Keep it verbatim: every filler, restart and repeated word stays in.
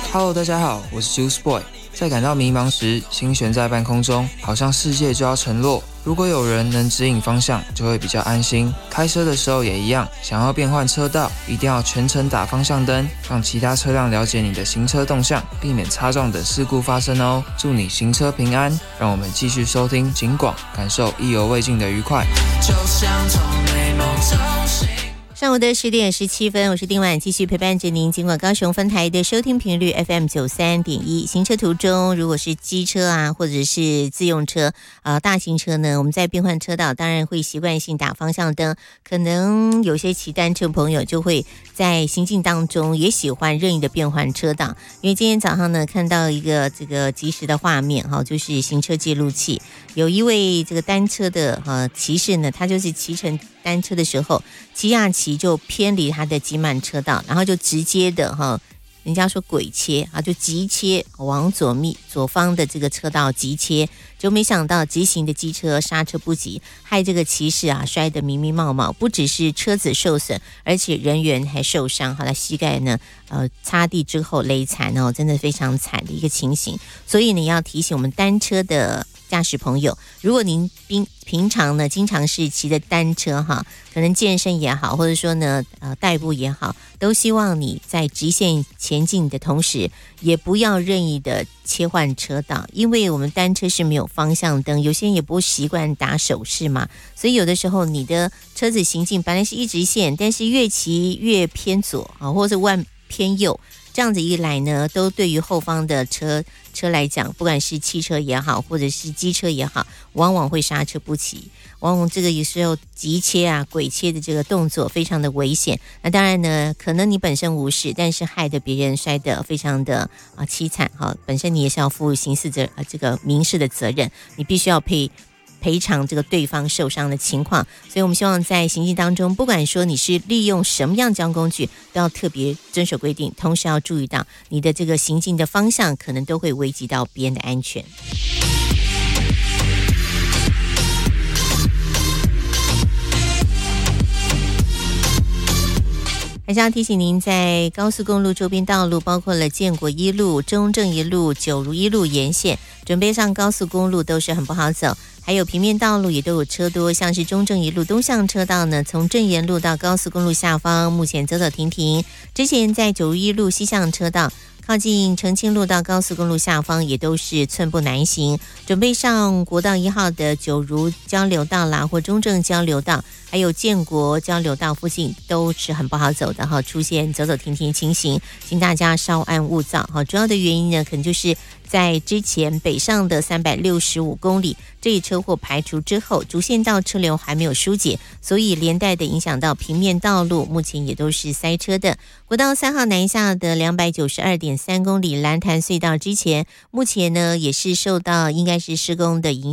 Hello， 大家好，我是 Juice Boy。在感到迷茫时，心悬在半空中，好像世界就要沉落。如果有人能指引方向，就会比较安心。开车的时候也一样，想要变换车道，一定要全程打方向灯，让其他车辆了解你的行车动向，避免擦撞等事故发生哦。祝你行车平安，让我们继续收听警广，感受意犹未尽的愉快。就像从美梦中醒。 上午的十点十七分，我是丁婉，继续陪伴着您。尽管高雄分台的收听频率 F M 九三点一，行车途中，如果是机车啊，或者是自用车啊、呃，大型车呢，我们在变换车道，当然会习惯性打方向灯。可能有些骑单车朋友就会在行进当中也喜欢任意的变换车道。因为今天早上呢，看到一个这个即时的画面哈，就是行车记录器，有一位这个单车的呃骑士呢，他就是骑乘单车的时候，骑呀骑就偏离他的急慢车道，然后就直接的哈，人家说鬼切啊，就急切往左密左方的这个车道急切，就没想到急行的机车刹车不及，害这个骑士啊摔得迷迷冒冒，不只是车子受损，而且人员还受伤，好了，膝盖呢呃擦地之后勒残哦，真的非常惨的一个情形。所以你要提醒我们单车的驾驶朋友，如果您平平常呢经常是骑着单车哈，可能健身也好，或者说呢呃代步也好，都希望你在直线前进的同时，也不要任意的切换车道，因为我们单车是没有方向灯，有些人也不习惯打手势嘛，所以有的时候你的车子行进本来是一直线，但是越骑越偏左啊，或者弯偏右。这样子一来呢，都对于后方的车车来讲，不管是汽车也好，或者是机车也好，往往会刹车不及，往往这个有时候急切啊、鬼切的这个动作非常的危险。那当然呢，可能你本身无事，但是害得别人摔得非常的啊凄惨哈，本身你也是要负刑事责呃这个民事的责任，你必须要赔。赔偿这个对方受伤的情况，所以我们希望在行进当中，不管说你是利用什么样交通工具，都要特别遵守规定，同时要注意到你的这个行进的方向，可能都会危及到别人的安全。还是要提醒您，在高速公路周边道路，包括了建国一路、中正一路、九如一路沿线，准备上高速公路都是很不好走。还有平面道路也都有车多，像是中正一路东向车道呢，从正沿路到高速公路下方，目前走走停停。之前在九如一路西向车道，靠近澄清路到高速公路下方也都是寸步难行，准备上国道一号的九如交流道啦，或中正交流道，还有建国交流道附近都是很不好走的哈，出现走走停停情形，请大家稍安勿躁哈。主要的原因呢，可能就是在之前北上的三百六十五公里这一车祸排除之后，主线道车流还没有疏解，所以连带的影响到平面道路，目前也都是塞车的。国道三号南下的两百九十二点三公里蓝潭隧道之前，目前呢也是受到应该是施工的影响。